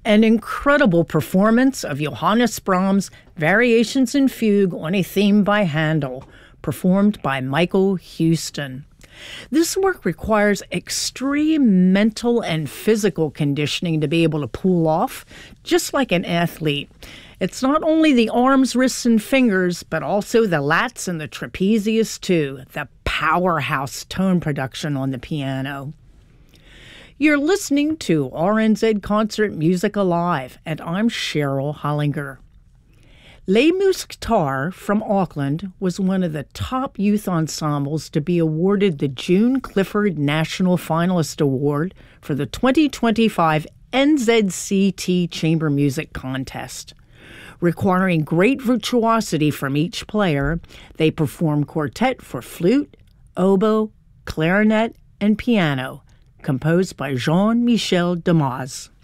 An incredible performance of Johannes Brahms' Variations in Fugue on a Theme by Handel, performed by Michael Houston. This work requires extreme mental and physical conditioning to be able to pull off, just like an athlete. It's not only the arms, wrists, and fingers, but also the lats and the trapezius too, the powerhouse tone production on the piano. You're listening to RNZ Concert Music Alive, and I'm Cheryl Hollinger. Les Mousquetaires from Auckland was one of the top youth ensembles to be awarded the June Clifford National Finalist Award for the 2025 NZCT Chamber Music Contest. Requiring great virtuosity from each player, they perform quartet for flute, oboe, clarinet, and piano, composed by Jean-Michel Damas.